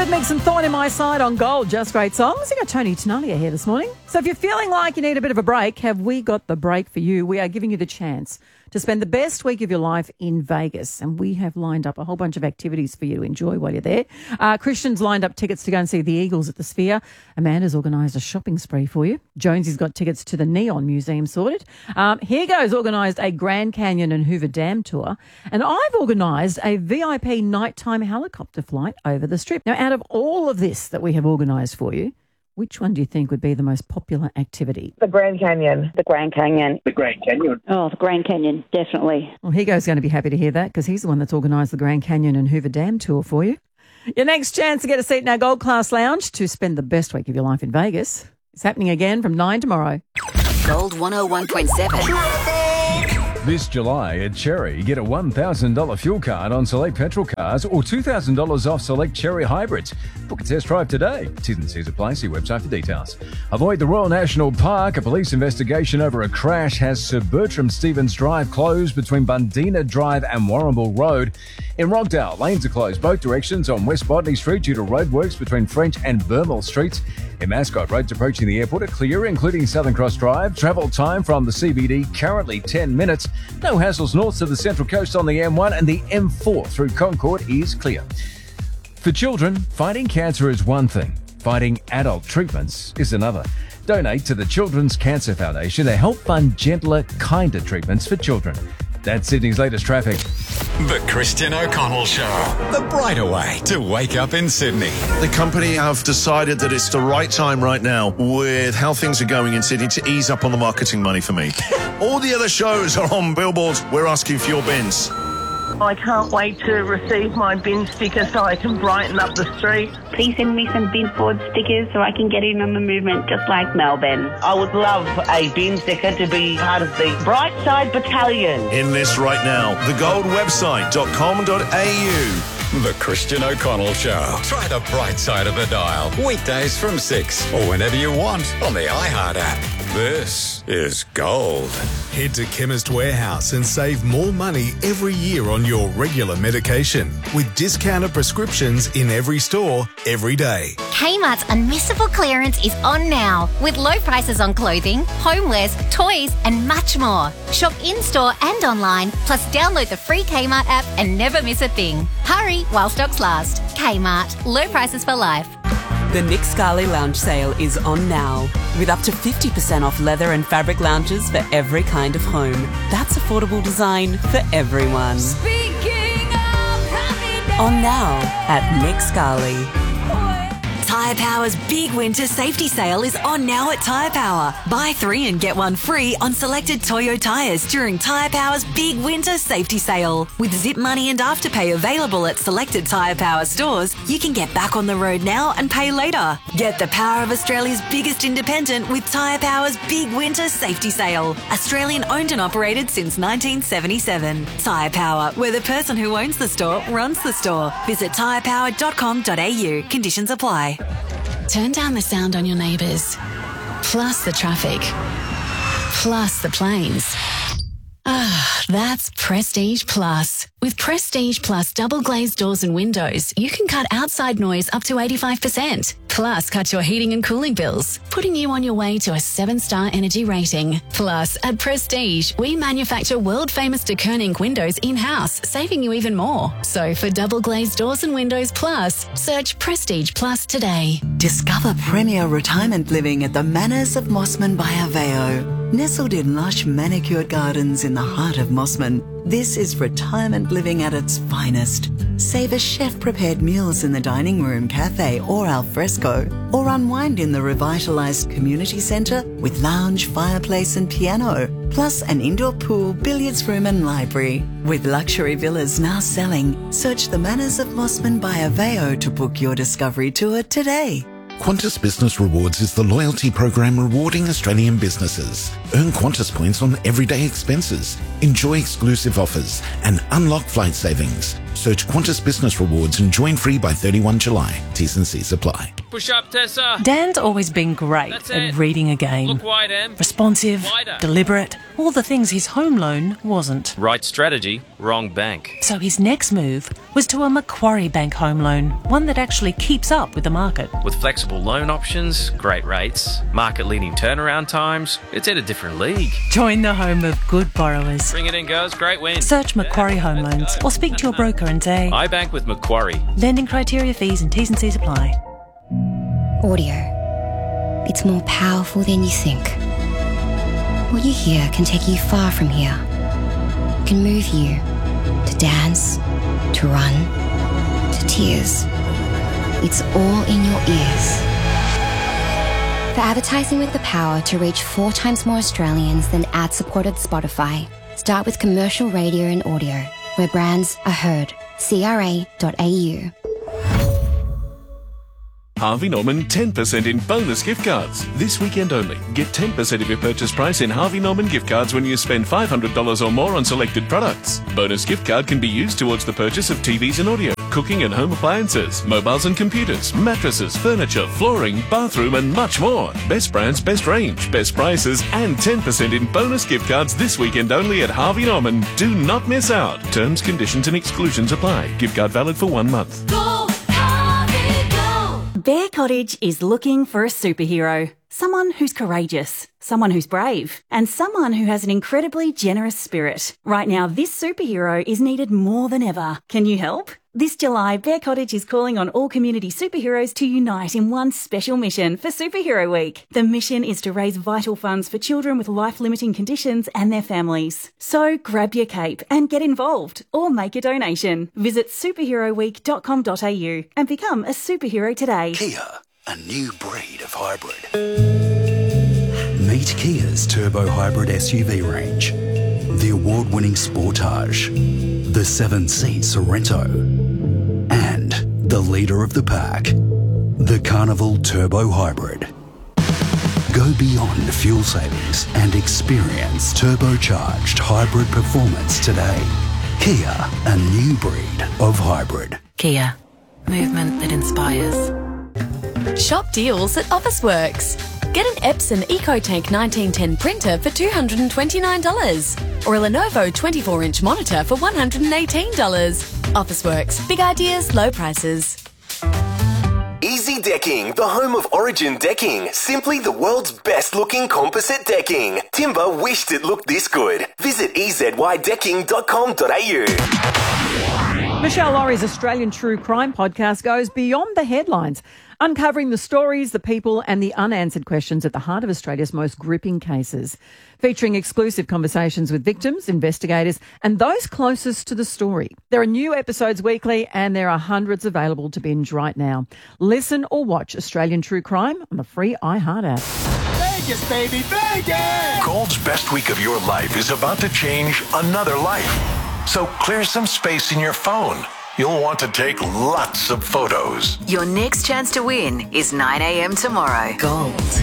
David Mix and Thorn in My Side on Gold. Just great songs. You got Tony Tenalia here this morning. So if you're feeling like you need a bit of a break, have we got the break for you? We are giving you the chance to spend the best week of your life in Vegas. And we have lined up a whole bunch of activities for you to enjoy while you're there. Christian's lined up tickets to go and see the Eagles at the Sphere. Amanda's organised a shopping spree for you. Jonesy's got tickets to the Neon Museum sorted. Hugo's organised a Grand Canyon and Hoover Dam tour. And I've organised a VIP nighttime helicopter flight over the Strip. Now, out of all of this that we have organised for you, which one do you think would be the most popular activity? The Grand Canyon. The Grand Canyon. The Grand Canyon. Oh, the Grand Canyon, definitely. Well, Hugo's going to be happy to hear that because he's the one that's organised the Grand Canyon and Hoover Dam tour for you. Your next chance to get a seat in our Gold Class Lounge to spend the best week of your life in Vegas is happening again from 9 tomorrow. Gold 101.7. This July at Cherry, get a $1,000 fuel card on select petrol cars or $2,000 off select Cherry hybrids. Book a test drive today. T's and C's apply. See website for details. Avoid the Royal National Park. A police investigation over a crash has Sir Bertram Stevens Drive closed between Bundina Drive and Warrnambool Road. In Rockdale, lanes are closed both directions on West Botany Street due to roadworks between French and Burmel Streets. In Mascot, roads approaching the airport are clear, including Southern Cross Drive. Travel time from the CBD currently 10 minutes. No hassles north to the Central Coast on the M1, and the M4 through Concord is clear. For children, fighting cancer is one thing. Fighting adult treatments is another. Donate to the Children's Cancer Foundation to help fund gentler, kinder treatments for children. That's Sydney's latest traffic. The Christian O'Connell Show. The brighter way to wake up in Sydney. The company have decided that it's the right time right now with how things are going in Sydney to ease up on the marketing money for me. All the other shows are on billboards. We're asking for your bins. I can't wait to receive my bin sticker so I can brighten up the street. Please send me some bin board stickers so I can get in on the movement just like Melbourne. I would love a bin sticker to be part of the Brightside Battalion. Enlist right now. thegoldwebsite.com.au. The Christian O'Connell Show. Try the bright side of the dial. Weekdays from 6 or whenever you want on the iHeart app. This is Gold. Head to Chemist Warehouse and save more money every year on your regular medication with discounted prescriptions in every store, every day. Kmart's Unmissable Clearance is on now with low prices on clothing, homewares, toys and much more. Shop in-store and online, plus download the free Kmart app and never miss a thing. Hurry while stocks last. Kmart. Low prices for life. The Nick Scali Lounge sale is on now, with up to 50% off leather and fabric lounges for every kind of home. That's affordable design for everyone. On now at Nick Scali. Tyre Power's big winter safety sale is on now at Tyre Power. Buy 3 and get 1 free on selected Toyo tyres during Tyre Power's big winter safety sale. With Zip Money and Afterpay available at selected Tyre Power stores, you can get back on the road now and pay later. Get the power of Australia's biggest independent with Tyre Power's big winter safety sale. Australian owned and operated since 1977. Tyre Power, where the person who owns the store runs the store. Visit tyrepower.com.au. Conditions apply. Turn down the sound on your neighbours, plus the traffic, plus the planes. That's Prestige Plus. With Prestige Plus double glazed doors and windows, you can cut outside noise up to 85%. Plus, cut your heating and cooling bills, putting you on your way to a 7-star energy rating. Plus, at Prestige, we manufacture world-famous de Koning windows in-house, saving you even more. So, for double glazed doors and windows plus, search Prestige Plus today. Discover premier retirement living at the Manors of Mossman by Aveo. Nestled in lush manicured gardens in the heart of Mossman, this is retirement living at its finest. Savor chef-prepared meals in the dining room, cafe or al fresco, or unwind in the revitalised community centre with lounge, fireplace and piano, plus an indoor pool, billiards room and library. With luxury villas now selling, search the Manors of Mossman by Aveo to book your discovery tour today. Qantas Business Rewards is the loyalty program rewarding Australian businesses. Earn Qantas points on everyday expenses, enjoy exclusive offers, and unlock flight savings. Search Qantas Business Rewards and join free by 31 July. T's and C's apply. Push up, Tessa. Dan's always been great at reading a game. Look wide, Em. Responsive, Wider. deliberate, all the things his home loan wasn't. Right strategy, wrong bank. So his next move was to a Macquarie Bank home loan, one that actually keeps up with the market. With flexible loan options, great rates, market-leading turnaround times, it's in a different league. Join the home of good borrowers. Bring it in, girls. Great win. Search Macquarie Home Loans or speak to your broker and say, I bank with Macquarie. Lending criteria, fees and T's and C's apply. Audio. It's more powerful than you think. What you hear can take you far from here. It can move you to dance, to run, to tears. It's all in your ears. For advertising with the power to reach 4 times more Australians than ad-supported Spotify, start with commercial radio and audio, where brands are heard. CRA.au. Harvey Norman 10% in bonus gift cards. This weekend only. Get 10% of your purchase price in Harvey Norman gift cards when you spend $500 or more on selected products. Bonus gift card can be used towards the purchase of TVs and audio, cooking and home appliances, mobiles and computers, mattresses, furniture, flooring, bathroom and much more. Best brands, best range, best prices and 10% in bonus gift cards this weekend only at Harvey Norman. Do not miss out. Terms, conditions and exclusions apply. Gift card valid for 1 month. Bear Cottage is looking for a superhero. Someone who's courageous, someone who's brave, and someone who has an incredibly generous spirit. Right now, this superhero is needed more than ever. Can you help? This July, Bear Cottage is calling on all community superheroes to unite in one special mission for Superhero Week. The mission is to raise vital funds for children with life-limiting conditions and their families. So grab your cape and get involved or make a donation. Visit superheroweek.com.au and become a superhero today. Kia, a new breed of hybrid. Meet Kia's turbo hybrid SUV range. The award-winning Sportage, the 7-seat Sorento, and the leader of the pack, the Carnival Turbo Hybrid. Go beyond fuel savings and experience turbocharged hybrid performance today. Kia, a new breed of hybrid. Kia, movement that inspires. Shop deals at Officeworks. Get an Epson EcoTank 1910 printer for $229 or a Lenovo 24-inch monitor for $118. Officeworks. Big ideas, low prices. Easy Decking, the home of Origin Decking. Simply the world's best-looking composite decking. Timber wished it looked this good. Visit ezydecking.com.au. Michelle Laurie's Australian True Crime podcast goes beyond the headlines, uncovering the stories, the people and the unanswered questions at the heart of Australia's most gripping cases. Featuring exclusive conversations with victims, investigators and those closest to the story. There are new episodes weekly and there are hundreds available to binge right now. Listen or watch Australian True Crime on the free iHeart app. Vegas, baby, Vegas! Gold's best week of your life is about to change another life. So clear some space in your phone. You'll want to take lots of photos. Your next chance to win is 9 a.m. tomorrow. Gold